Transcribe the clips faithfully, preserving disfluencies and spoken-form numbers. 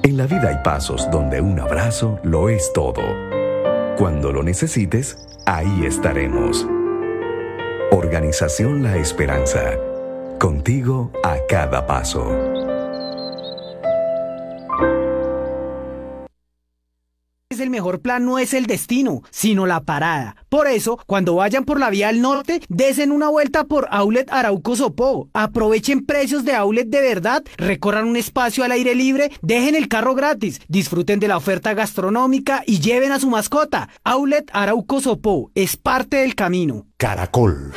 En la vida hay pasos donde un abrazo lo es todo. Cuando lo necesites, ahí estaremos. Organización La Esperanza. Contigo a cada paso. El mejor plan no es el destino, sino la parada. Por eso, cuando vayan por la vía al norte, desen una vuelta por Outlet Arauco Sopó. Aprovechen precios de outlet de verdad, recorran un espacio al aire libre, dejen el carro gratis, disfruten de la oferta gastronómica y lleven a su mascota. Outlet Arauco Sopó es parte del camino. Caracol.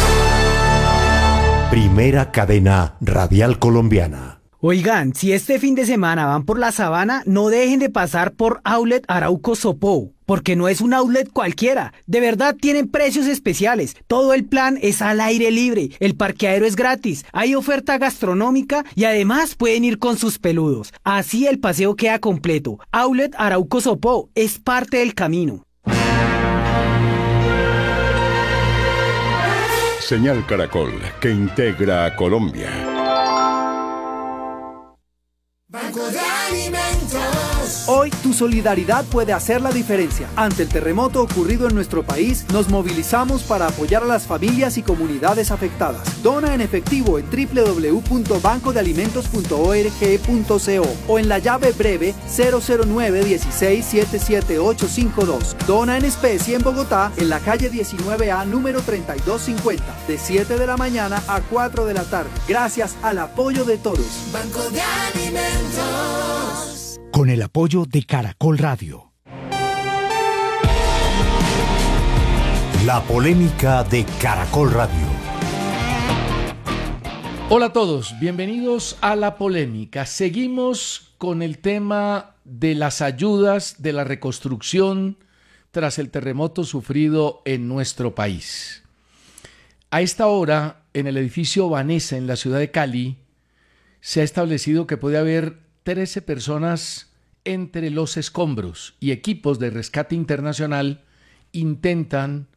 Primera cadena radial colombiana. Oigan, si este fin de semana van por la sabana, no dejen de pasar por Outlet Arauco Sopó, porque no es un outlet cualquiera. De verdad tienen precios especiales. Todo el plan es al aire libre, el parqueadero es gratis, hay oferta gastronómica y además pueden ir con sus peludos. Así el paseo queda completo. Outlet Arauco Sopó es parte del camino. Señal Caracol, que integra a Colombia. Banco de Alimentos. Hoy tu solidaridad puede hacer la diferencia. Ante el terremoto ocurrido en nuestro país, nos movilizamos para apoyar a las familias y comunidades afectadas. Dona en efectivo en doble u doble u doble u punto banco de alimentos punto org punto co o en la llave breve cero cero nueve uno seis siete siete ocho cinco dos. Dona en especie en Bogotá, en la calle diecinueve A, número treinta y dos cincuenta, de siete de la mañana a cuatro de la tarde. Gracias al apoyo de todos. Banco de Alimentos. Con el apoyo de Caracol Radio. La polémica de Caracol Radio. Hola a todos, bienvenidos a La Polémica. Seguimos con el tema de las ayudas de la reconstrucción tras el terremoto sufrido en nuestro país. A esta hora, en el edificio Vanessa, en la ciudad de Cali, se ha establecido que puede haber trece personas entre los escombros y equipos de rescate internacional intentan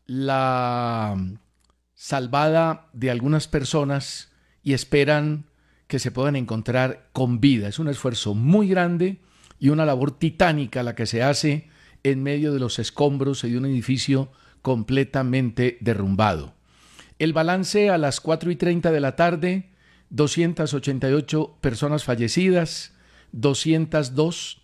la salvada de algunas personas y esperan que se puedan encontrar con vida. Es un esfuerzo muy grande y una labor titánica la que se hace en medio de los escombros y de un edificio completamente derrumbado. El balance a las cuatro y treinta de la tarde, doscientas ochenta y ocho personas fallecidas, doscientas dos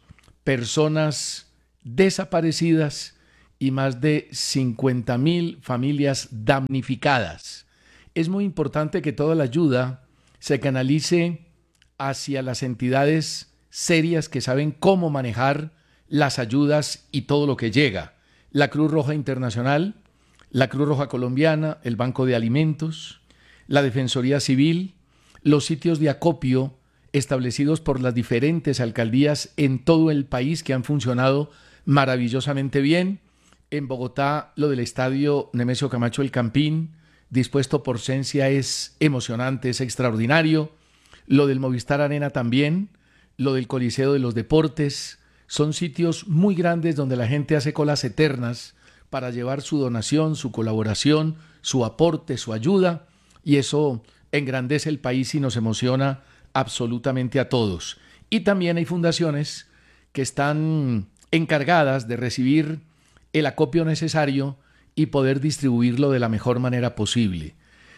personas desaparecidas y más de cincuenta mil familias damnificadas. Es muy importante que toda la ayuda se canalice hacia las entidades serias que saben cómo manejar las ayudas y todo lo que llega. La Cruz Roja Internacional, la Cruz Roja Colombiana, el Banco de Alimentos, la Defensoría Civil, los sitios de acopio establecidos por las diferentes alcaldías en todo el país que han funcionado maravillosamente bien. En Bogotá, lo del estadio Nemesio Camacho El Campín, dispuesto por Cencia, es emocionante, es extraordinario. Lo del Movistar Arena también, lo del Coliseo de los Deportes, son sitios muy grandes donde la gente hace colas eternas para llevar su donación, su colaboración, su aporte, su ayuda, y eso engrandece el país y nos emociona absolutamente a todos. Y también hay fundaciones que están encargadas de recibir el acopio necesario y poder distribuirlo de la mejor manera posible.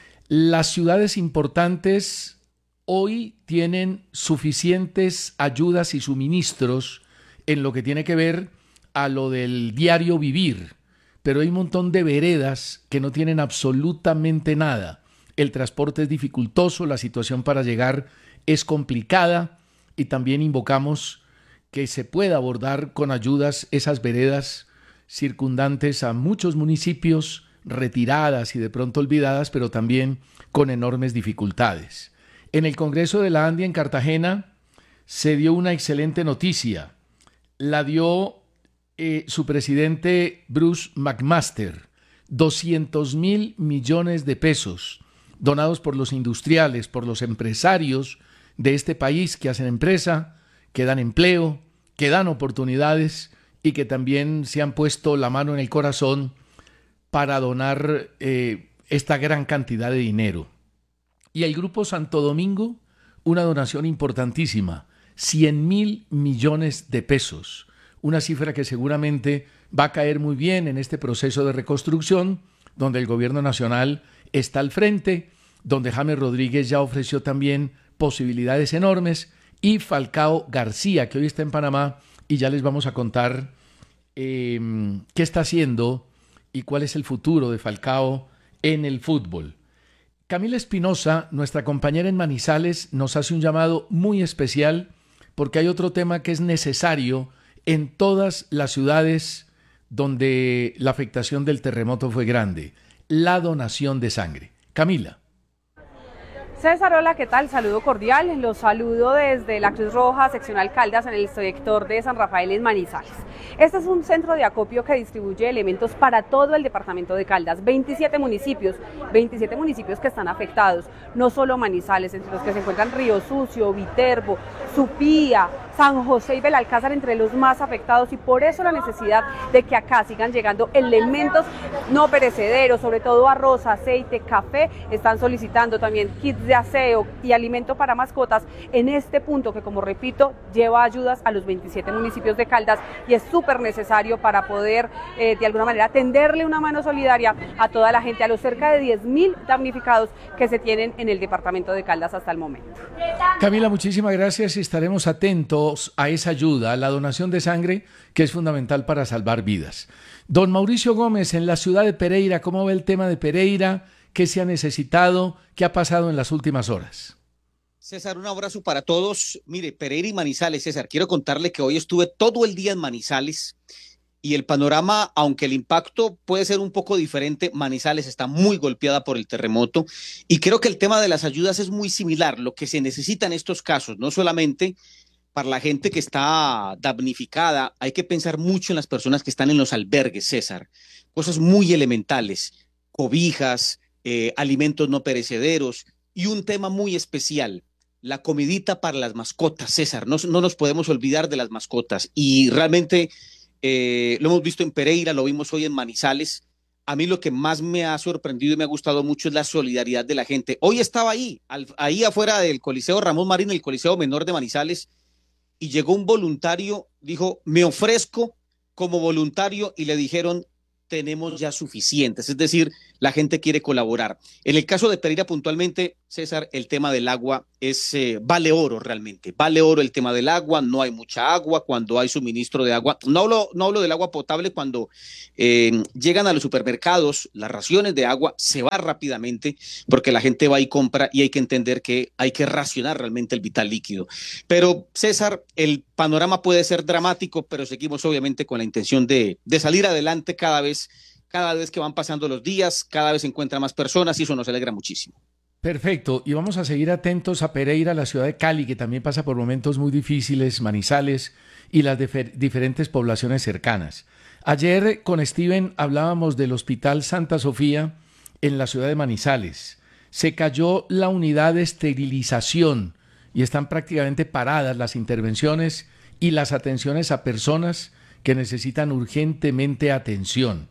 Las ciudades importantes hoy tienen suficientes ayudas y suministros en lo que tiene que ver a lo del diario vivir, pero hay un montón de veredas que no tienen absolutamente nada. El transporte es dificultoso, la situación para llegar es complicada y también invocamos que se pueda abordar con ayudas esas veredas circundantes a muchos municipios, retiradas y de pronto olvidadas, pero también con enormes dificultades. En el Congreso de la Andia en Cartagena se dio una excelente noticia. La dio eh, su presidente Bruce McMaster, doscientos mil millones de pesos donados por los industriales, por los empresarios de este país que hacen empresa, que dan empleo, que dan oportunidades y que también se han puesto la mano en el corazón para donar eh, esta gran cantidad de dinero. Y el Grupo Santo Domingo, una donación importantísima, cien mil millones de pesos, una cifra que seguramente va a caer muy bien en este proceso de reconstrucción, donde el gobierno nacional está al frente, donde James Rodríguez ya ofreció también posibilidades enormes, y Falcao García, que hoy está en Panamá, y ya les vamos a contar eh, qué está haciendo y cuál es el futuro de Falcao en el fútbol. Camila Espinosa, nuestra compañera en Manizales, nos hace un llamado muy especial porque hay otro tema que es necesario en todas las ciudades donde la afectación del terremoto fue grande: la donación de sangre. Camila. César, hola, ¿qué tal? Saludo cordial. Los saludo desde la Cruz Roja Seccional Caldas en el sector de San Rafael en Manizales. Este es un centro de acopio que distribuye elementos para todo el departamento de Caldas. veintisiete municipios, veintisiete municipios que están afectados, no solo Manizales, entre los que se encuentran Río Sucio, Viterbo, Supía, San José y Belalcázar, entre los más afectados, y por eso la necesidad de que acá sigan llegando elementos no perecederos, sobre todo arroz, aceite, café. Están solicitando también kits de aseo y alimento para mascotas en este punto que, como repito, lleva ayudas a los veintisiete municipios de Caldas, y es súper necesario para poder eh, de alguna manera tenderle una mano solidaria a toda la gente, a los cerca de diez mil damnificados que se tienen en el departamento de Caldas hasta el momento. Camila, muchísimas gracias y estaremos atentos a esa ayuda, a la donación de sangre, que es fundamental para salvar vidas. Don Mauricio Gómez, en la ciudad de Pereira, ¿cómo ve el tema de Pereira? ¿Qué se ha necesitado? ¿Qué ha pasado en las últimas horas? César, un abrazo para todos. Mire, Pereira y Manizales, César, quiero contarle que hoy estuve todo el día en Manizales y el panorama, aunque el impacto puede ser un poco diferente, Manizales está muy golpeada por el terremoto, y creo que el tema de las ayudas es muy similar. Lo que se necesita en estos casos, no solamente para la gente que está damnificada, hay que pensar mucho en las personas que están en los albergues, César. Cosas muy elementales, cobijas, eh, alimentos no perecederos, y un tema muy especial: la comidita para las mascotas, César. No, no nos podemos olvidar de las mascotas, y realmente eh, lo hemos visto en Pereira, lo vimos hoy en Manizales. A mí lo que más me ha sorprendido y me ha gustado mucho es la solidaridad de la gente. Hoy estaba ahí, al, ahí afuera del Coliseo Ramón Marín, el Coliseo Menor de Manizales, y llegó un voluntario, dijo: me ofrezco como voluntario, y le dijeron: tenemos ya suficientes. Es decir, la gente quiere colaborar. En el caso de Pereira puntualmente, César, el tema del agua es eh, vale oro realmente. Vale oro el tema del agua. No hay mucha agua cuando hay suministro de agua. No hablo, no hablo del agua potable. Cuando eh, llegan a los supermercados, las raciones de agua se va rápidamente porque la gente va y compra, y hay que entender que hay que racionar realmente el vital líquido. Pero, César, el panorama puede ser dramático, pero seguimos obviamente con la intención de, de salir adelante cada vez Cada vez que van pasando los días, cada vez se encuentran más personas, y eso nos alegra muchísimo. Perfecto, y vamos a seguir atentos a Pereira, la ciudad de Cali, que también pasa por momentos muy difíciles, Manizales y las difer- diferentes poblaciones cercanas. Ayer con Steven hablábamos del Hospital Santa Sofía en la ciudad de Manizales. Se cayó la unidad de esterilización y están prácticamente paradas las intervenciones y las atenciones a personas que necesitan urgentemente atención.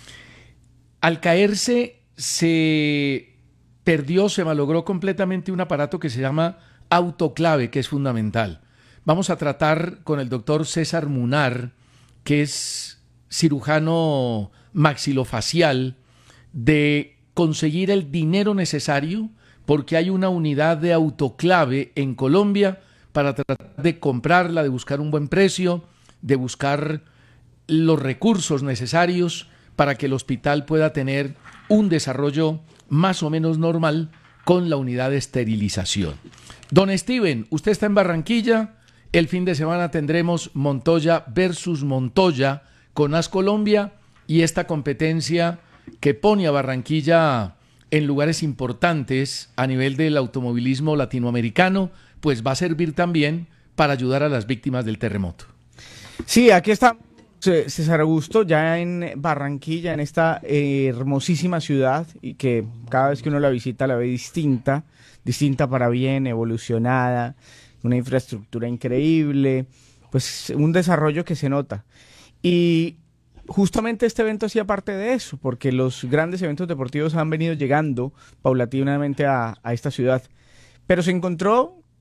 Al caerse se perdió, se malogró completamente un aparato que se llama autoclave, que es fundamental. Vamos a tratar con el doctor César Munar, que es cirujano maxilofacial, de conseguir el dinero necesario, porque hay una unidad de autoclave en Colombia, para tratar de comprarla, de buscar un buen precio, de buscar los recursos necesarios para que el hospital pueda tener un desarrollo más o menos normal con la unidad de esterilización. Don Steven, usted está en Barranquilla. El fin de semana tendremos Montoya versus Montoya con AS Colombia, y esta competencia que pone a Barranquilla en lugares importantes a nivel del automovilismo latinoamericano, pues va a servir también para ayudar a las víctimas del terremoto. Sí, aquí está César Augusto, ya en Barranquilla, en esta eh, hermosísima ciudad, y que cada vez que uno la visita la ve distinta, distinta para bien, evolucionada, una infraestructura increíble, pues un desarrollo que se nota. Y justamente este evento hacía parte de eso, porque los grandes eventos deportivos han venido llegando paulatinamente a, a esta ciudad, pero se encontró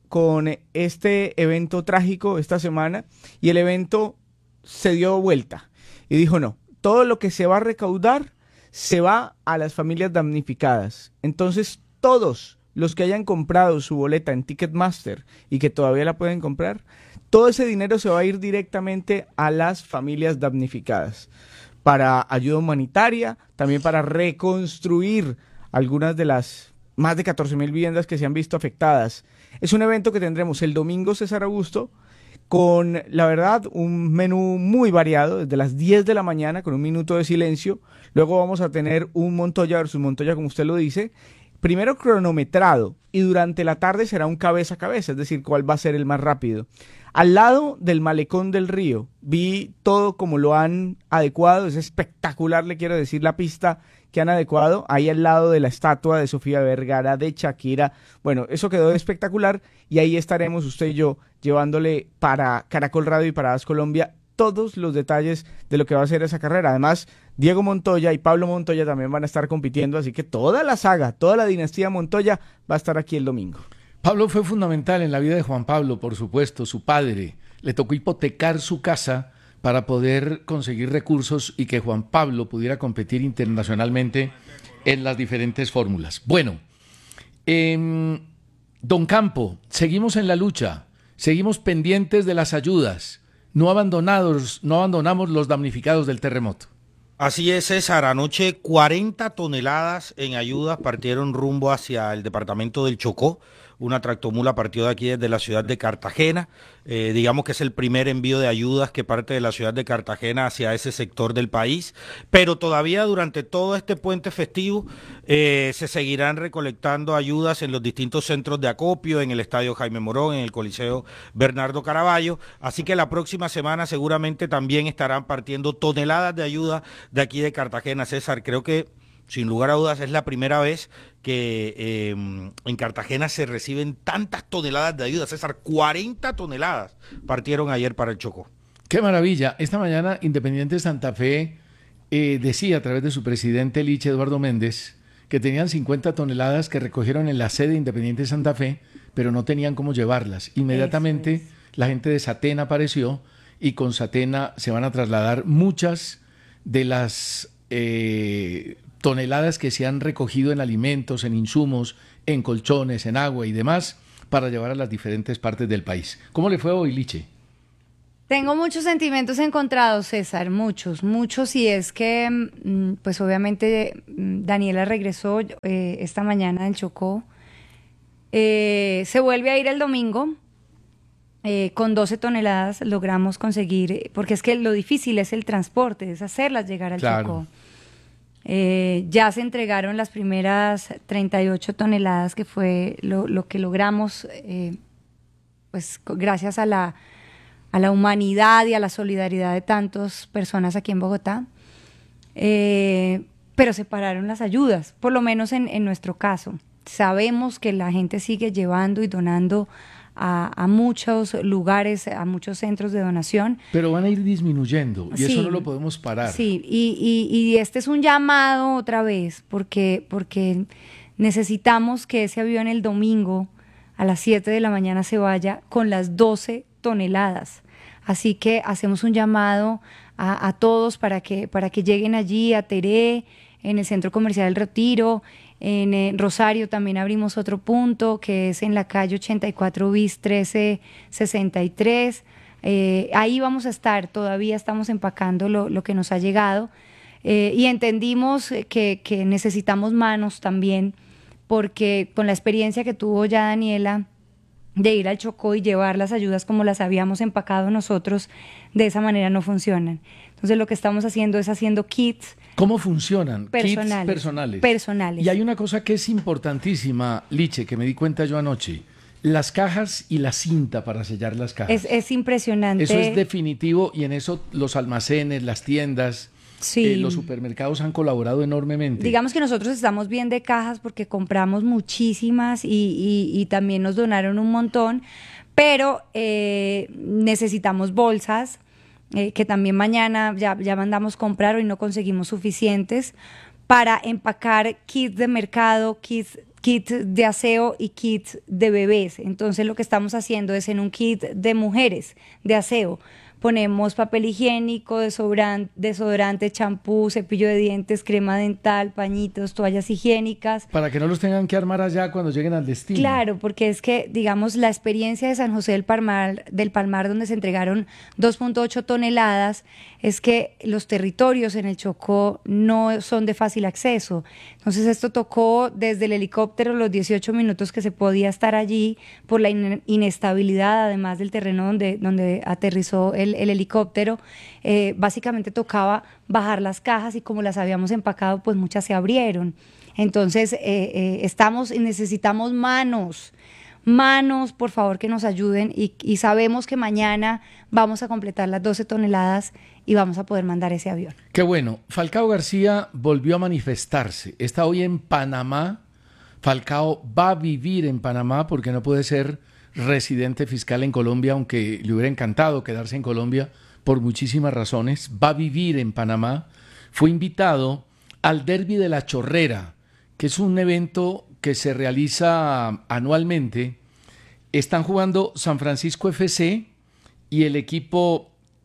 con este evento trágico esta semana y el evento se dio vuelta y dijo no, todo lo que se va a recaudar se va a las familias damnificadas. Entonces todos los que hayan comprado su boleta en Ticketmaster y que todavía la pueden comprar, todo ese dinero se va a ir directamente a las familias damnificadas para ayuda humanitaria, también para reconstruir algunas de las más de catorce mil viviendas que se han visto afectadas. Es un evento que tendremos el domingo, César Augusto, con, la verdad, un menú muy variado, desde las diez de la mañana con un minuto de silencio. Luego vamos a tener un Montoya versus Montoya, como usted lo dice, primero cronometrado, y durante la tarde será un cabeza a cabeza, es decir, cuál va a ser el más rápido. Al lado del malecón del río, vi todo como lo han adecuado, es espectacular, le quiero decir, la pista que han adecuado, ahí al lado de la estatua de Sofía Vergara, de Shakira. Bueno, eso quedó espectacular y ahí estaremos usted y yo llevándole para Caracol Radio y para As Colombia todos los detalles de lo que va a ser esa carrera. Además, Diego Montoya y Pablo Montoya también van a estar compitiendo, así que toda la saga, toda la dinastía Montoya va a estar aquí el domingo. Pablo fue fundamental en la vida de Juan Pablo, por supuesto, su padre. Le tocó hipotecar su casa para poder conseguir recursos y que Juan Pablo pudiera competir internacionalmente en las diferentes fórmulas. Bueno, eh, don Campo, seguimos en la lucha, seguimos pendientes de las ayudas, no abandonados, no abandonamos los damnificados del terremoto. Así es, César. Anoche cuarenta toneladas en ayudas partieron rumbo hacia el departamento del Chocó. Una tractomula partió de aquí desde la ciudad de Cartagena. Eh, digamos que es el primer envío de ayudas que parte de la ciudad de Cartagena hacia ese sector del país. Pero todavía durante todo este puente festivo eh, se seguirán recolectando ayudas en los distintos centros de acopio, en el Estadio Jaime Morón, en el Coliseo Bernardo Caraballo. Así que la próxima semana seguramente también estarán partiendo toneladas de ayuda de aquí de Cartagena. César, creo que sin lugar a dudas es la primera vez que eh, en Cartagena se reciben tantas toneladas de ayuda. César, cuarenta toneladas partieron ayer para el Chocó. ¡Qué maravilla! Esta mañana Independiente Santa Fe eh, decía a través de su presidente Liche Eduardo Méndez que tenían cincuenta toneladas que recogieron en la sede de Independiente Santa Fe, pero no tenían cómo llevarlas. Inmediatamente es. La gente de Satena apareció y con Satena se van a trasladar muchas de las Eh, toneladas que se han recogido en alimentos, en insumos, en colchones, en agua y demás, para llevar a las diferentes partes del país. ¿Cómo le fue hoy, Liche? Tengo muchos sentimientos encontrados, César, muchos, muchos, y es que, pues obviamente, Daniela regresó eh, esta mañana del Chocó, eh, se vuelve a ir el domingo, eh, con doce toneladas logramos conseguir, porque es que lo difícil es el transporte, es hacerlas llegar al claro. Chocó. Eh, ya se entregaron las primeras treinta y ocho toneladas, que fue lo, lo que logramos, eh, pues gracias a la, a la humanidad y a la solidaridad de tantas personas aquí en Bogotá, eh, pero se pararon las ayudas, por lo menos en, en nuestro caso. Sabemos que la gente sigue llevando y donando A, a muchos lugares, a muchos centros de donación. Pero van a ir disminuyendo y sí, eso no lo podemos parar. Sí, y, y, y este es un llamado otra vez, porque, porque necesitamos que ese avión el domingo a las siete de la mañana se vaya con las doce toneladas. Así que hacemos un llamado a, a todos para que, para que lleguen allí a Teré, en el Centro Comercial El Retiro. En eh, Rosario también abrimos otro punto, que es en la calle ochenta y cuatro bis trece sesenta y tres. Eh, ahí vamos a estar, todavía estamos empacando lo, lo que nos ha llegado. Eh, y entendimos que, que necesitamos manos también, porque con la experiencia que tuvo ya Daniela de ir al Chocó y llevar las ayudas como las habíamos empacado nosotros, de esa manera no funcionan. Entonces lo que estamos haciendo es haciendo kits. ¿Cómo funcionan? Personales. Kits personales. Personales. Y hay una cosa que es importantísima, Liche, que me di cuenta yo anoche. Las cajas y la cinta para sellar las cajas. Es, es impresionante. Eso es definitivo y en eso los almacenes, las tiendas, sí. eh, los supermercados han colaborado enormemente. Digamos que nosotros estamos bien de cajas porque compramos muchísimas y, y, y también nos donaron un montón, pero eh, necesitamos bolsas. Eh, que también mañana ya, ya mandamos comprar, hoy no conseguimos suficientes, para empacar kits de mercado, kits kit de aseo y kit de bebés. Entonces lo que estamos haciendo es en un kit de mujeres de aseo ponemos papel higiénico, desodorante, desodorante, champú, cepillo de dientes, crema dental, pañitos, toallas higiénicas. Para que no los tengan que armar allá cuando lleguen al destino. Claro, porque es que, digamos, la experiencia de San José del Palmar, del Palmar, donde se entregaron dos punto ocho toneladas, es que los territorios en el Chocó no son de fácil acceso. Entonces esto tocó desde el helicóptero los dieciocho minutos que se podía estar allí por la in inestabilidad, además del terreno donde, donde aterrizó el, el helicóptero. Eh, básicamente tocaba bajar las cajas y como las habíamos empacado, pues muchas se abrieron. Entonces eh, eh, estamos y necesitamos manos, manos, por favor, que nos ayuden y, y sabemos que mañana vamos a completar las doce toneladas y vamos a poder mandar ese avión. Qué bueno. Falcao García volvió a manifestarse. Está hoy en Panamá. Falcao va a vivir en Panamá porque no puede ser residente fiscal en Colombia, aunque le hubiera encantado quedarse en Colombia por muchísimas razones. Va a vivir en Panamá. Fue invitado al Derby de la Chorrera, que es un evento que se realiza anualmente. Están jugando San Francisco F C y el equipo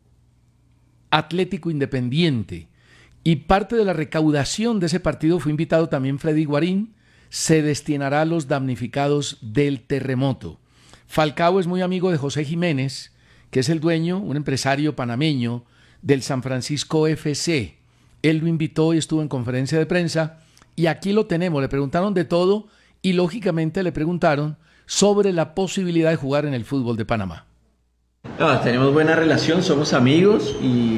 Atlético Independiente. Y parte de la recaudación de ese partido fue invitado también Freddy Guarín. Se destinará a los damnificados del terremoto. Falcao es muy amigo de José Jiménez, que es el dueño, un empresario panameño del San Francisco F C. Él lo invitó y estuvo en conferencia de prensa. Y aquí lo tenemos, le preguntaron de todo y lógicamente le preguntaron sobre la posibilidad de jugar en el fútbol de Panamá. No, tenemos buena relación, somos amigos y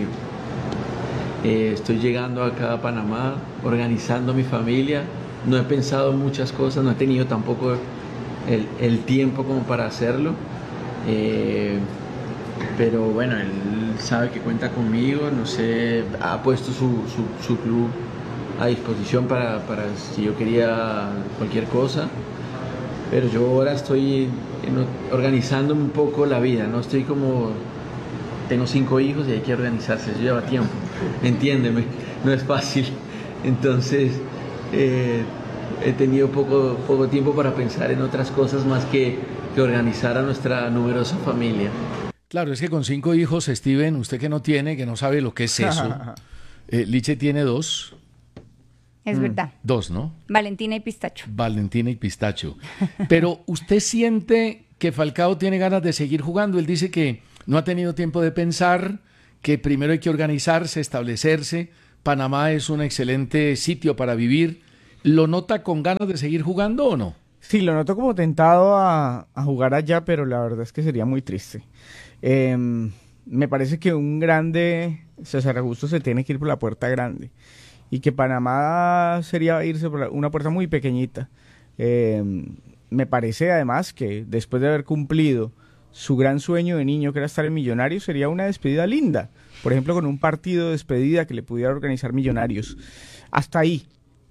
eh, estoy llegando acá a Panamá, organizando mi familia. No he pensado muchas cosas, no he tenido tampoco el, el tiempo como para hacerlo. Eh, pero bueno, él sabe que cuenta conmigo, no sé, ha puesto su, su, su club a disposición para, para si yo quería cualquier cosa, pero yo ahora estoy en, organizándome un poco la vida, no estoy como, tengo cinco hijos y hay que organizarse, eso lleva tiempo, entiéndeme, no es fácil, entonces eh, he tenido poco, poco tiempo para pensar en otras cosas más que, que organizar a nuestra numerosa familia. Claro, es que con cinco hijos, Steven, usted que no tiene, que no sabe lo que es eso, eh, Liche tiene dos. Es mm. verdad. Dos, ¿no? Valentina y Pistacho. Valentina y Pistacho. Pero ¿usted siente que Falcao tiene ganas de seguir jugando? Él dice que no ha tenido tiempo de pensar, que primero hay que organizarse, establecerse. Panamá es un excelente sitio para vivir. ¿Lo nota con ganas de seguir jugando o no? Sí, lo noto como tentado a, a jugar allá, pero la verdad es que sería muy triste. Eh, me parece que un grande, César Augusto, se tiene que ir por la puerta grande. Y que Panamá sería irse por una puerta muy pequeñita. Eh, me parece además que después de haber cumplido su gran sueño de niño, que era estar en Millonarios, sería una despedida linda. Por ejemplo, con un partido de despedida que le pudiera organizar Millonarios. Hasta ahí.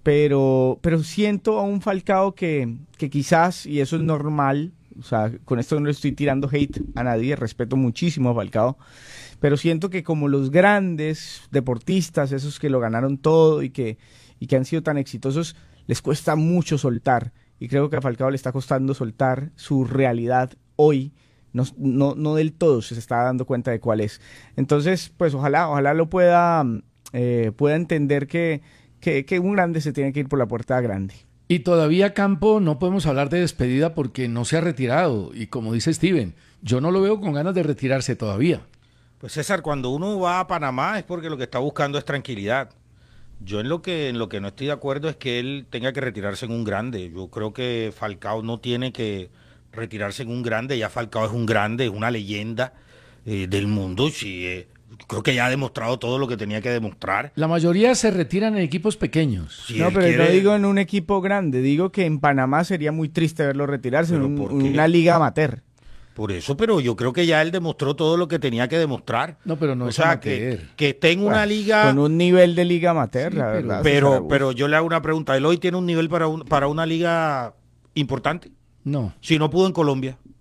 Pero, pero siento a un Falcao que, que quizás, y eso es normal, o sea, con esto no le estoy tirando hate a nadie, respeto muchísimo a Falcao, pero siento que como los grandes deportistas, esos que lo ganaron todo y que, y que han sido tan exitosos, les cuesta mucho soltar. Y creo que a Falcao le está costando soltar su realidad hoy. No, no, no del todo se está dando cuenta de cuál es. Entonces, pues ojalá, ojalá lo pueda, eh, pueda entender que, que, que un grande se tiene que ir por la puerta grande. Y todavía, Campo, no podemos hablar de despedida porque no se ha retirado. Y como dice Steven, yo no lo veo con ganas de retirarse todavía. Pues César, cuando uno va a Panamá es porque lo que está buscando es tranquilidad. Yo en lo que en lo que no estoy de acuerdo es que él tenga que retirarse en un grande. Yo creo que Falcao no tiene que retirarse en un grande. Ya Falcao es un grande, es una leyenda eh, del mundo. Sí, eh, creo que ya ha demostrado todo lo que tenía que demostrar. La mayoría se retiran en equipos pequeños. Si no, pero quiere... no digo en un equipo grande. Digo que en Panamá sería muy triste verlo retirarse en un, una liga amateur. Por eso, pero yo creo que ya él demostró todo lo que tenía que demostrar. No, pero no o es sea, amateur. Que, que esté en una bueno, liga... Con un nivel de liga amateur, sí, la pero, verdad. Pero, pero yo le hago una pregunta. ¿Él hoy tiene un nivel para, un, para una liga importante? No. Si no pudo en Colombia.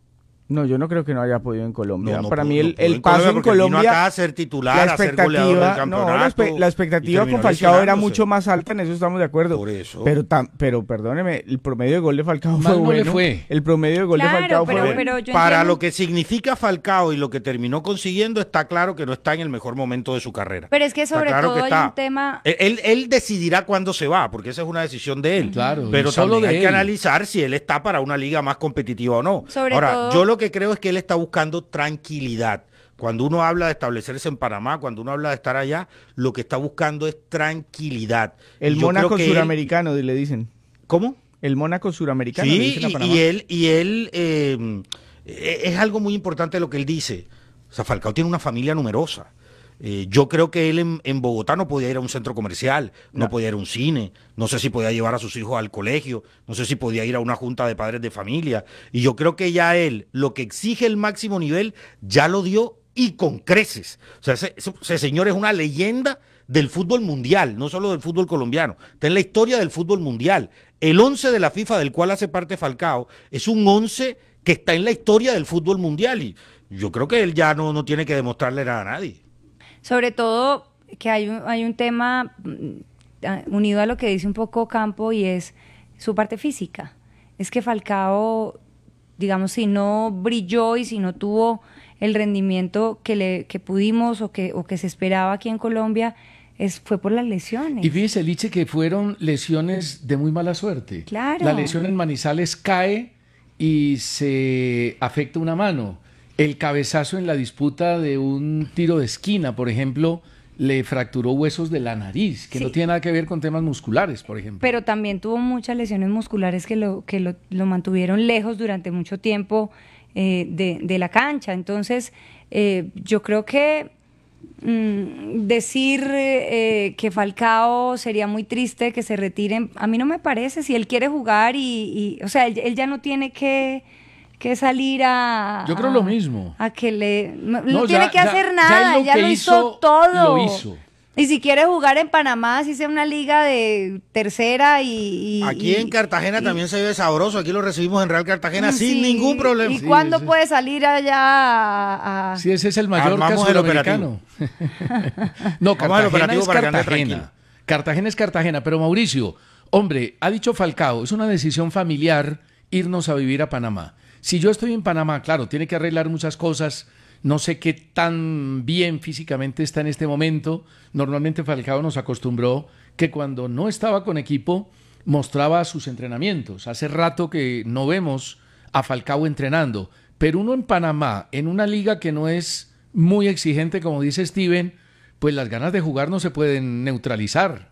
No, yo no creo que no haya podido en Colombia. No, no Para pudo- mí no el, pudo el en paso Colombia en porque vino Colombia, acá a ser titular, la a ser goleador del expectativa, no, la, campeonato espe- la y expectativa terminó con Falcao era lesionándose. mucho más alta, en eso estamos de acuerdo. Por eso. Pero tam- pero perdóneme, el promedio de gol de Falcao Mal fue no le bueno. fue. El promedio de gol Claro, de Falcao pero- fue bueno. pero yo Para entiendo- lo que significa Falcao y lo que terminó consiguiendo, está claro que no está en el mejor momento de su carrera. Pero es que Está sobre claro todo que hay está- un tema... Él, él- él decidirá cuándo se va, porque esa es una decisión de él. Claro, pero y solo también de hay que él. analizar si él está para una liga más competitiva o no. Sobre Ahora, todo- yo lo que creo es que él está buscando tranquilidad. Cuando uno habla de establecerse en Panamá, cuando uno habla de estar allá, lo que está buscando es tranquilidad. El Y yo Mónaco creo que él- suramericano, le dicen. ¿Cómo? El Mónaco suramericano, le Sí, dicen a y, Panamá. y él, y él eh, eh, es algo muy importante lo que él dice. O sea, Falcao tiene una familia numerosa. Eh, yo creo que él en, en Bogotá no podía ir a un centro comercial, no. No. podía ir a un cine, no sé si podía llevar a sus hijos al colegio, no sé si podía ir a una junta de padres de familia. Y yo creo que ya él, lo que exige el máximo nivel, ya lo dio y con creces. O sea, ese, ese- ese señor es una leyenda del fútbol mundial, no solo del fútbol colombiano. Está en la historia del fútbol mundial. El once de la FIFA, del cual hace parte Falcao, es un once que está en la historia del fútbol mundial. Y yo creo que él ya no, no tiene que demostrarle nada a nadie. Sobre todo que hay un, hay un tema mm, ah, unido a lo que dice un poco Campo y es su parte física. Es que Falcao, digamos, si no brilló y si no tuvo el rendimiento que le que pudimos o que, o que se esperaba aquí en Colombia, es, fue por las lesiones. Y fíjese, Liche, que fueron lesiones de muy mala suerte. Claro. La lesión en Manizales cae y se afecta una mano. El cabezazo en la disputa de un tiro de esquina, por ejemplo, le fracturó huesos de la nariz, que Sí. no tiene nada que ver con temas musculares, por ejemplo. Pero también tuvo muchas lesiones musculares que lo, que lo, lo mantuvieron lejos durante mucho tiempo eh, de, de la cancha. Entonces, eh, yo creo que mm, decir eh, que Falcao sería muy triste que se retiren, a mí no me parece. Si él quiere jugar y, y o sea, él, él ya no tiene que, que salir a... Yo creo a- lo mismo. A que le... No, No, no tiene ya- que ya- hacer ya nada, él ya lo lo, que hizo, hizo, todo. lo hizo. Y si quiere jugar en Panamá, si sea una liga de tercera y... y- Aquí y- en Cartagena y- también se ve sabroso. Aquí lo recibimos en Real Cartagena sin Sí, ningún problema. ¿Y Sí, cuándo sí. puede salir allá a...? a- Sí, ese es el Mallorca Armamos el suramericano. no, Vamos al Cartagena operativo es para que ande Cartagena. tranquilo. Cartagena es Cartagena, pero Mauricio, hombre, ha dicho Falcao, es una decisión familiar irnos a vivir a Panamá. Si yo estoy en Panamá, claro, tiene que arreglar muchas cosas, no sé qué tan bien físicamente está en este momento. Normalmente Falcao nos acostumbró que cuando no estaba con equipo mostraba sus entrenamientos. Hace rato que no vemos a Falcao entrenando, pero uno en Panamá, en una liga que no es muy exigente, como dice Steven, pues las ganas de jugar no se pueden neutralizar.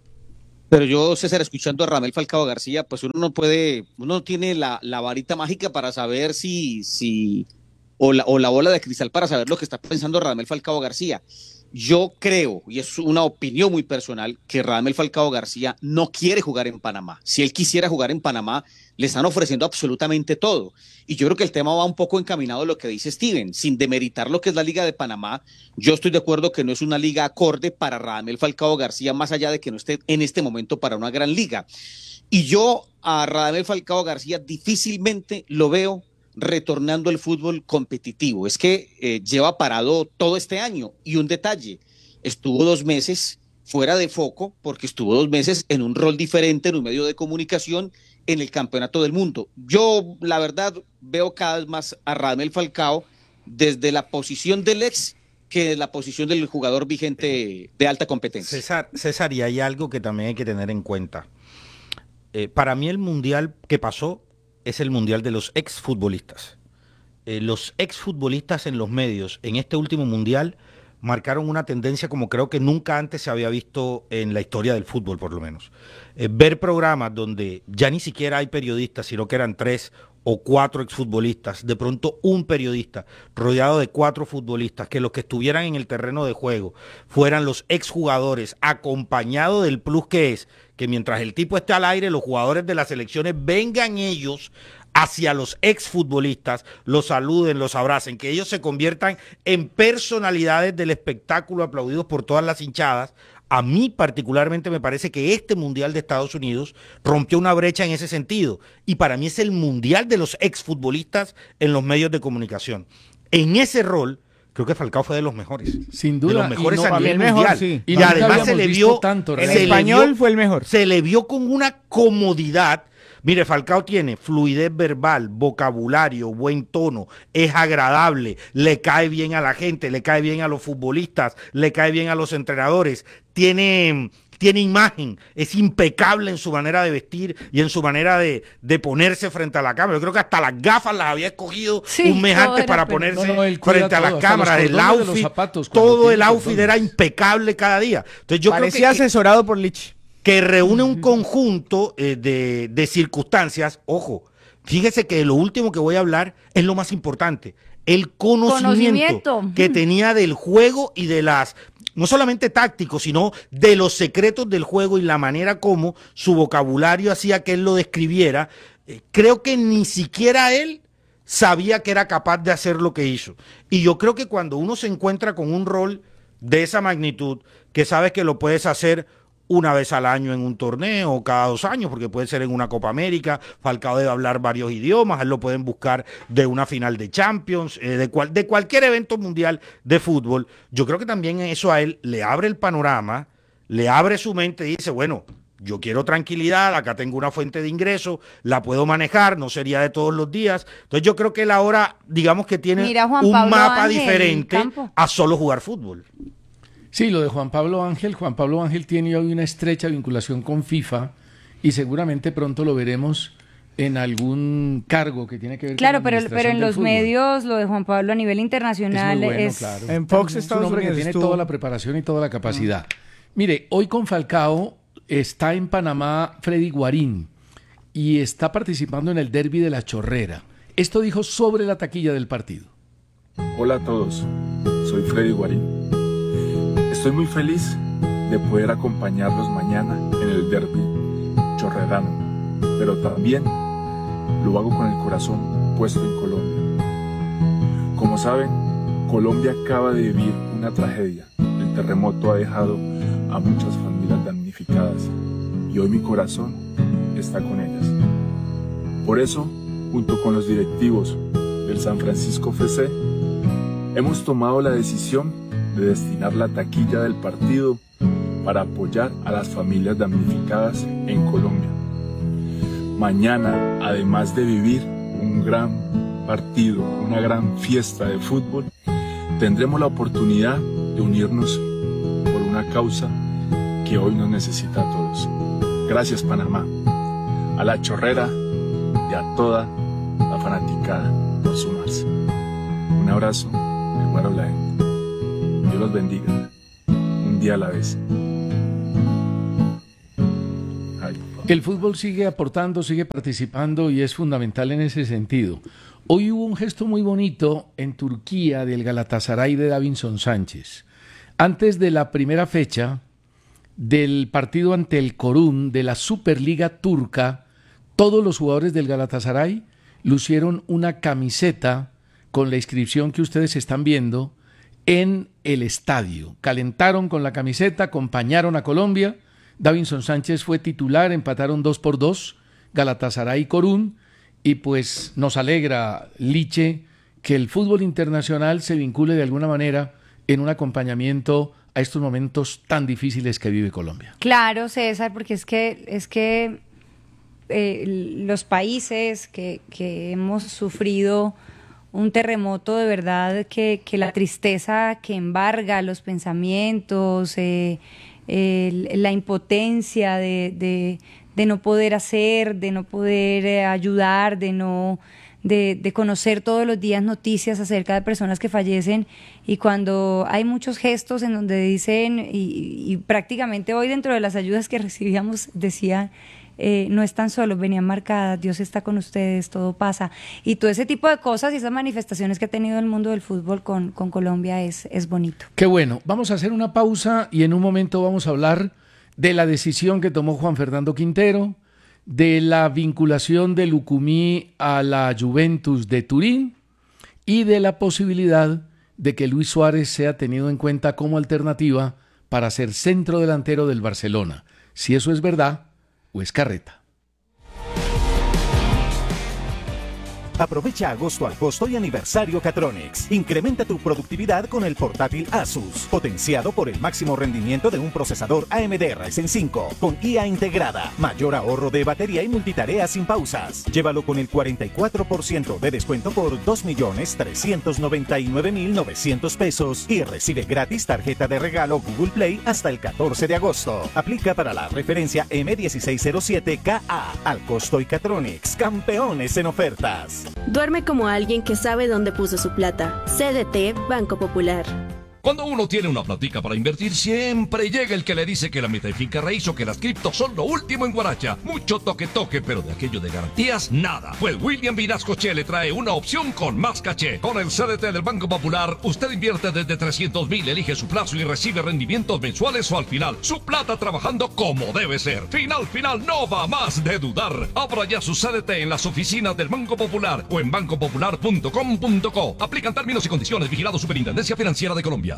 Pero yo, César, escuchando a Radamel Falcao García, pues uno no puede, uno no tiene la, la varita mágica para saber si, si o, la, o la bola de cristal para saber lo que está pensando Radamel Falcao García. Yo creo, y es una opinión muy personal, que Radamel Falcao García no quiere jugar en Panamá. Si él quisiera jugar en Panamá, le están ofreciendo absolutamente todo. Y yo creo que el tema va un poco encaminado a lo que dice Steven, sin demeritar lo que es la Liga de Panamá. Yo estoy de acuerdo que no es una liga acorde para Radamel Falcao García, más allá de que no esté en este momento para una gran liga. Y yo a Radamel Falcao García difícilmente lo veo retornando al fútbol competitivo. Es que eh, lleva parado todo este año. Y un detalle, estuvo dos meses fuera de foco porque estuvo dos meses en un rol diferente en un medio de comunicación en el Campeonato del Mundo. Yo, la verdad, veo cada vez más a Radamel Falcao desde la posición del ex que desde la posición del jugador vigente de alta competencia. César, César, y hay algo que también hay que tener en cuenta. Eh, para mí el mundial que pasó es el mundial de los exfutbolistas. Eh, los exfutbolistas en los medios en este último mundial marcaron una tendencia como creo que nunca antes se había visto en la historia del fútbol, por lo menos. Eh, ver programas donde ya ni siquiera hay periodistas, sino que eran tres o cuatro exfutbolistas, de pronto un periodista rodeado de cuatro futbolistas, que los que estuvieran en el terreno de juego fueran los exjugadores, acompañado del plus que es que mientras el tipo esté al aire, los jugadores de las selecciones vengan ellos hacia los exfutbolistas, los saluden, los abracen, que ellos se conviertan en personalidades del espectáculo aplaudidos por todas las hinchadas. A mí particularmente me parece que este Mundial de Estados Unidos rompió una brecha en ese sentido. Y para mí es el Mundial de los exfutbolistas en los medios de comunicación. En ese rol, creo que Falcao fue de los mejores. Sin duda. De los mejores y no, a nivel mejor, mundial. sí. Y, Y además se le vio... tanto, En se español le vio, fue el mejor. Se le vio con una comodidad. Mire, Falcao tiene fluidez verbal, vocabulario, buen tono, es agradable, le cae bien a la gente, le cae bien a los futbolistas, le cae bien a los entrenadores, tiene, tiene imagen, es impecable en su manera de vestir y en su manera de, de ponerse frente a la cámara. Yo creo que hasta las gafas las había escogido Sí, un mes todo antes era para pero- ponerse No, no, él cuida frente a todo, las hasta cámaras, los el cordones de los outfit, zapatos, cuando todo tiene el outfit cordones. era impecable cada día. Entonces yo creo Parecía que, que- asesorado por Lich. que reúne un conjunto eh, de, de circunstancias. Ojo, fíjese que lo último que voy a hablar es lo más importante, el conocimiento, Conocimiento. que tenía del juego y de las, no solamente tácticos, sino de los secretos del juego y la manera como su vocabulario hacía que él lo describiera. Eh, creo que ni siquiera él sabía que era capaz de hacer lo que hizo. Y yo creo que cuando uno se encuentra con un rol de esa magnitud, que sabes que lo puedes hacer una vez al año en un torneo o cada dos años, porque puede ser en una Copa América, Falcao debe hablar varios idiomas, él lo pueden buscar de una final de Champions, eh, de, cual, de cualquier evento mundial de fútbol. Yo creo que también eso a él le abre el panorama, le abre su mente y dice, bueno, yo quiero tranquilidad, acá tengo una fuente de ingreso, la puedo manejar, no sería de todos los días. Entonces yo creo que él ahora, digamos que tiene Mira, Juan un Pablo mapa Ángel, diferente Campo. a solo jugar fútbol. Sí, lo de Juan Pablo Ángel. Juan Pablo Ángel tiene hoy una estrecha vinculación con FIFA y seguramente pronto lo veremos en algún cargo que tiene que ver Claro, con la pero, administración pero en del los fútbol. medios, lo de Juan Pablo a nivel internacional Es muy bueno, es... claro. En Fox, Es un Estados hombre Unidos que tiene estuvo. toda la preparación y toda la capacidad. Mire, hoy con Falcao está en Panamá Freddy Guarín y está participando en el derbi de la Chorrera. Esto dijo sobre la taquilla del partido. Hola a todos, soy Freddy Guarín. Estoy muy feliz de poder acompañarlos mañana en el derbi chorrerano, pero también lo hago con el corazón puesto en Colombia. Como saben, Colombia acaba de vivir una tragedia. El terremoto ha dejado a muchas familias damnificadas y hoy mi corazón está con ellas. Por eso, junto con los directivos del San Francisco F C, hemos tomado la decisión de destinar la taquilla del partido para apoyar a las familias damnificadas en Colombia. Mañana, además de vivir un gran partido, una gran fiesta de fútbol, tendremos la oportunidad de unirnos por una causa que hoy nos necesita a todos. Gracias, Panamá, a la Chorrera y a toda la fanaticada por sumarse. Un abrazo de Guaro Laen. Dios los bendiga. Un día a la vez. Ay, El fútbol sigue aportando, sigue participando y es fundamental en ese sentido. Hoy hubo un gesto muy bonito en Turquía del Galatasaray de Davinson Sánchez. Antes de la primera fecha del partido ante el Korun de la Superliga Turca, todos los jugadores del Galatasaray lucieron una camiseta con la inscripción que ustedes están viendo en el estadio. Calentaron con la camiseta, acompañaron a Colombia. Davinson Sánchez fue titular, empataron dos por dos, Galatasaray y Korun, y pues nos alegra, Liche, que el fútbol internacional se vincule de alguna manera en un acompañamiento a estos momentos tan difíciles que vive Colombia. Claro, César, porque es que, es que eh, los países que, que hemos sufrido un terremoto de verdad que, que la tristeza que embarga los pensamientos, eh, el, la impotencia de, de, de no poder hacer, de no poder eh, ayudar, de no de, de conocer todos los días noticias acerca de personas que fallecen, y cuando hay muchos gestos en donde dicen, y, y prácticamente hoy dentro de las ayudas que recibíamos decía, Eh, no están solos, venían marcadas, Dios está con ustedes, todo pasa, y todo ese tipo de cosas y esas manifestaciones que ha tenido el mundo del fútbol con, con Colombia es, es bonito. Qué bueno, vamos a hacer una pausa y en un momento vamos a hablar de la decisión que tomó Juan Fernando Quintero, de la vinculación de Lucumí a la Juventus de Turín y de la posibilidad de que Luis Suárez sea tenido en cuenta como alternativa para ser centro delantero del Barcelona. Si eso es verdad o es carreta. Aprovecha agosto al costo y aniversario Catronics. Incrementa tu productividad con el portátil Asus, potenciado por el máximo rendimiento de un procesador A M D Ryzen cinco, con I A integrada, mayor ahorro de batería y multitarea sin pausas. Llévalo con el cuarenta y cuatro por ciento de descuento por dos millones trescientos noventa y nueve mil novecientos pesos y recibe gratis tarjeta de regalo Google Play hasta el catorce de agosto. Aplica para la referencia M dieciséis cero siete K A. Al costo y Catronics, campeones en ofertas. Duerme como alguien que sabe dónde puso su plata. C D T Banco Popular. Cuando uno tiene una platica para invertir, siempre llega el que le dice que la meta de finca raíz o que las criptos son lo último en Guaracha. Mucho toque toque, pero de aquello de garantías, nada. Pues William Vinascoche le trae una opción con más caché. Con el C D T del Banco Popular, usted invierte desde trescientos mil, elige su plazo y recibe rendimientos mensuales o al final. Su plata trabajando como debe ser. Final, final, no va más de dudar. Abra ya su C D T en las oficinas del Banco Popular o en banco popular punto com punto co. Aplican términos y condiciones. Vigilado Superintendencia Financiera de Colombia.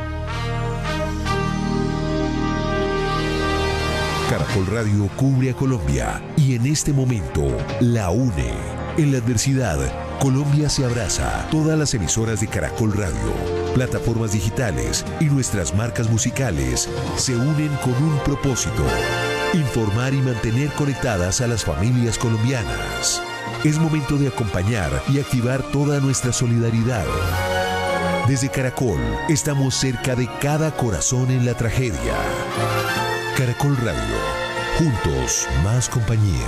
Caracol Radio cubre a Colombia y en este momento la une. En la adversidad, Colombia se abraza. Todas las emisoras de Caracol Radio, plataformas digitales y nuestras marcas musicales se unen con un propósito: informar y mantener conectadas a las familias colombianas. Es momento de acompañar y activar toda nuestra solidaridad. Desde Caracol, estamos cerca de cada corazón en la tragedia. Caracol Radio, juntos, más compañía.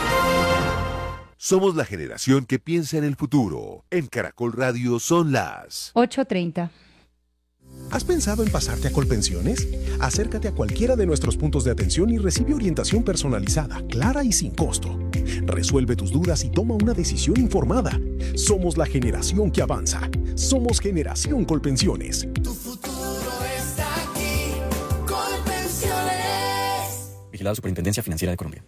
Somos la generación que piensa en el futuro. En Caracol Radio son las ocho treinta. ¿Has pensado en pasarte a Colpensiones? Acércate a cualquiera de nuestros puntos de atención y recibe orientación personalizada, clara y sin costo. Resuelve tus dudas y toma una decisión informada. Somos la generación que avanza. Somos Generación Colpensiones. Tu futuro está aquí. Colpensiones. Vigilado Superintendencia Financiera de Colombia.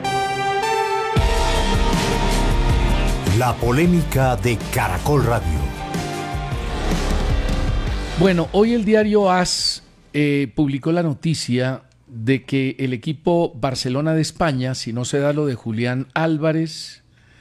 La polémica de Caracol Radio. Bueno, hoy el diario AS eh, publicó la noticia de que el equipo Barcelona de España, si no se da lo de Julián Álvarez,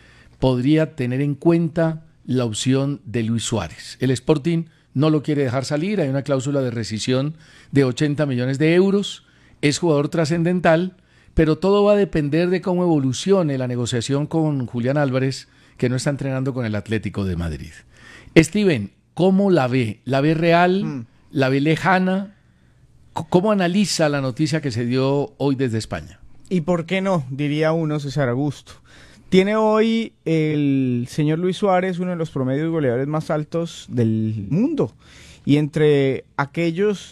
podría tener en cuenta la opción de Luis Suárez. El Sporting no lo quiere dejar salir, hay una cláusula de rescisión de ochenta millones de euros, es jugador trascendental, pero todo va a depender de cómo evolucione la negociación con Julián Álvarez, que no está entrenando con el Atlético de Madrid. Steven, ¿cómo la ve? ¿La ve real? Mm. ¿La ve lejana? ¿Cómo analiza la noticia que se dio hoy desde España? ¿Y por qué no? Diría uno, César Augusto. Tiene hoy el señor Luis Suárez uno de los promedios goleadores más altos del mundo. Y entre aquellos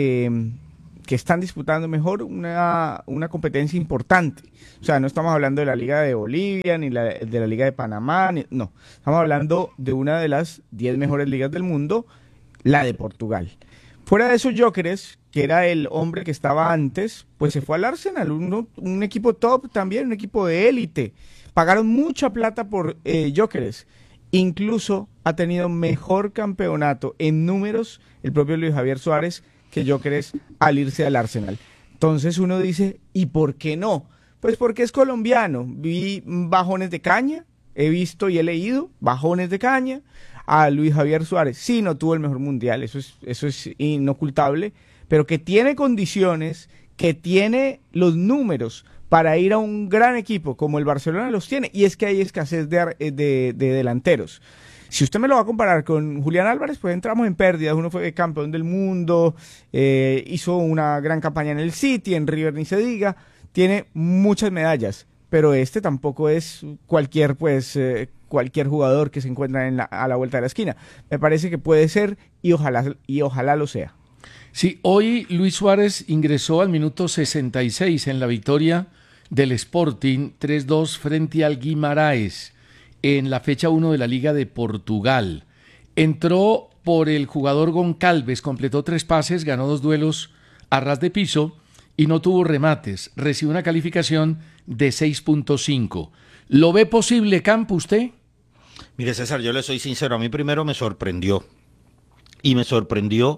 de que están disputando mejor una, una competencia importante. O sea, no estamos hablando de la Liga de Bolivia, ni la, de la Liga de Panamá, ni, no. Estamos hablando de una de las diez mejores ligas del mundo, la de Portugal. Fuera de esos Gyökeres, que era el hombre que estaba antes, pues se fue al Arsenal, un, un equipo top también, un equipo de élite. Pagaron mucha plata por eh, Gyökeres. Incluso ha tenido mejor campeonato en números el propio Luis Javier Suárez que Gyökeres al irse al Arsenal. Entonces uno dice, ¿y por qué no? Pues porque es colombiano. Vi bajones de caña, he visto y he leído bajones de caña. A Luis Javier Suárez, sí, no tuvo el mejor mundial, eso es, eso es inocultable, pero que tiene condiciones, que tiene los números para ir a un gran equipo como el Barcelona los tiene, y es que hay escasez de, de, de delanteros. Si usted me lo va a comparar con Julián Álvarez, pues entramos en pérdidas. Uno fue campeón del mundo, eh, hizo una gran campaña en el City, en River ni se diga, tiene muchas medallas, pero este tampoco es cualquier, pues, eh, cualquier jugador que se encuentra en la, a la vuelta de la esquina. Me parece que puede ser y ojalá, y ojalá lo sea. Sí, hoy Luis Suárez ingresó al minuto sesenta y seis en la victoria del Sporting tres dos frente al Guimaraes en la fecha uno de la Liga de Portugal. Entró por el jugador Goncalves, completó tres pases, ganó dos duelos a ras de piso y no tuvo remates. Recibe una calificación de seis punto cinco. ¿Lo ve posible, Campo, usted? Mire, César, yo le soy sincero, a mí primero me sorprendió. Y me sorprendió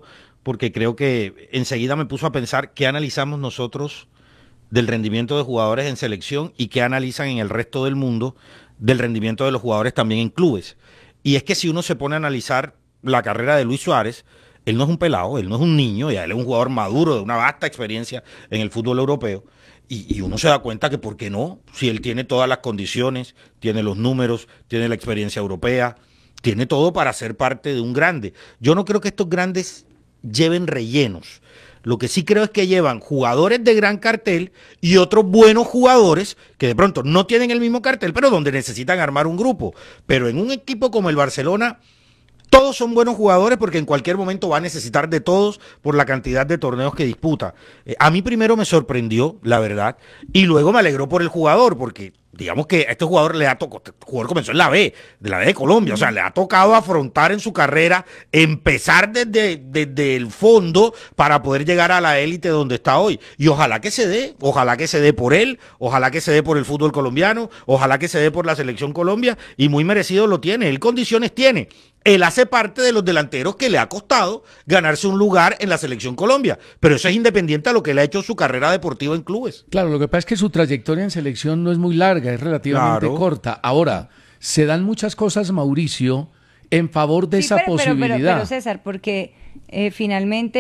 porque creo que enseguida me puso a pensar qué analizamos nosotros del rendimiento de jugadores en selección y qué analizan en el resto del mundo del rendimiento de los jugadores también en clubes. Y es que si uno se pone a analizar la carrera de Luis Suárez, él no es un pelado, él no es un niño, ya él es un jugador maduro de una vasta experiencia en el fútbol europeo. Y, y uno se da cuenta que ¿por qué no? Si él tiene todas las condiciones, tiene los números, tiene la experiencia europea, tiene todo para ser parte de un grande. Yo no creo que estos grandes lleven rellenos. Lo que sí creo es que llevan jugadores de gran cartel y otros buenos jugadores que de pronto no tienen el mismo cartel, pero donde necesitan armar un grupo. Pero en un equipo como el Barcelona, todos son buenos jugadores porque en cualquier momento va a necesitar de todos por la cantidad de torneos que disputa. Eh, a mí primero me sorprendió, la verdad, y luego me alegró por el jugador, porque digamos que a este jugador le ha tocado, este jugador comenzó en la B, de la B de Colombia, o sea, le ha tocado afrontar en su carrera, empezar desde, desde el fondo para poder llegar a la élite donde está hoy. Y ojalá que se dé, ojalá que se dé por él, ojalá que se dé por el fútbol colombiano, ojalá que se dé por la selección Colombia, y muy merecido lo tiene, él condiciones tiene. Él hace parte de los delanteros que le ha costado ganarse un lugar en la selección Colombia, pero eso es independiente a lo que le ha hecho su carrera deportiva en clubes. Claro, lo que pasa es que su trayectoria en selección no es muy larga, es relativamente Claro. corta. Ahora, se dan muchas cosas, Mauricio, en favor de Sí, esa pero, pero, posibilidad. pero, pero, César, porque eh, finalmente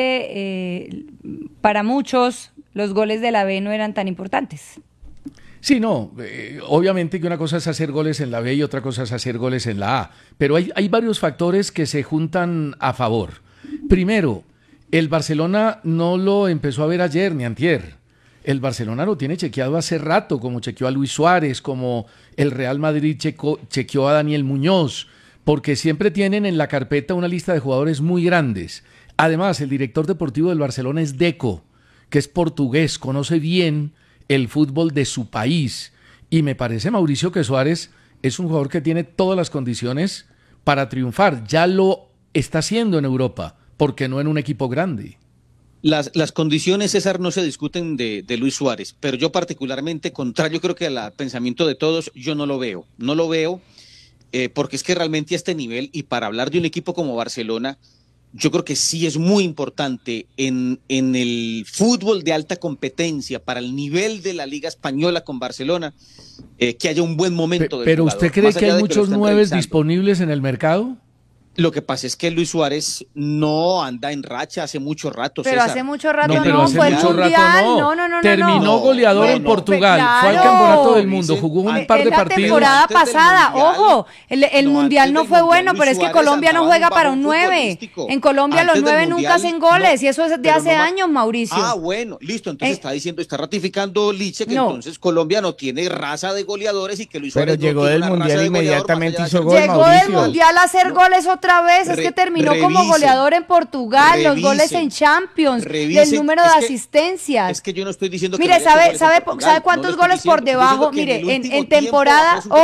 eh, para muchos los goles de la B no eran tan importantes. Sí, no, eh, obviamente que una cosa es hacer goles en la B y otra cosa es hacer goles en la A, pero hay, hay varios factores que se juntan a favor. Primero, el Barcelona no lo empezó a ver ayer ni antier. El Barcelona lo tiene chequeado hace rato, como chequeó a Luis Suárez, como el Real Madrid checo, chequeó a Daniel Muñoz, porque siempre tienen en la carpeta una lista de jugadores muy grandes. Además, el director deportivo del Barcelona es Deco, que es portugués, conoce bien el fútbol de su país, y me parece, Mauricio, que Suárez es un jugador que tiene todas las condiciones para triunfar. Ya lo está haciendo en Europa, porque no en un equipo grande. Las, las condiciones, César, no se discuten de, de Luis Suárez, pero yo particularmente, contrario creo que al pensamiento de todos, yo no lo veo. No lo veo eh, porque es que realmente a este nivel, y para hablar de un equipo como Barcelona, yo creo que sí es muy importante en, en el fútbol de alta competencia, para el nivel de la Liga Española con Barcelona, eh, que haya un buen momento del ¿Pero jugador. usted cree Más que allá hay de que lo muchos estén nueves revisando. disponibles en el mercado? Lo que pasa es que Luis Suárez no anda en racha hace mucho rato, Pero César. hace mucho rato No, pero no, hace fue el mucho rato mundial, no. no, no, no, Terminó no. goleador en Bueno, Portugal, claro. fue al campeonato del mundo, jugó un par de Es la partidos. temporada Antes del pasada, Mundial, ojo, el, el no, mundial antes no del fue Mundial, bueno, Luis pero es que Suárez Colombia no andaba en juega para bajón un nueve. futbolístico. En Colombia Antes los nueve del nunca Mundial, hacen goles, no, y eso es de pero hace no va- años, Mauricio. Ah, bueno, listo, entonces Eh, está diciendo, está ratificando Liche que no. entonces Colombia no tiene raza de goleadores y que Luis Pero Suárez no llegó tiene del una raza Mundial de goleador inmediatamente más allá hizo de- gol, Llegó Mauricio. del mundial a hacer goles otra vez, es Re- que terminó como revisen, goleador en Portugal, los revisen, goles en Champions, revisen. el número de Es que- asistencias. Es que yo no estoy diciendo que Mire, no haya hecho ¿sabe, goles en sabe, Portugal, sabe no cuántos lo estoy goles por diciendo, estoy debajo? diciendo que Mire, en el en, último en tiempo temporada, bajó su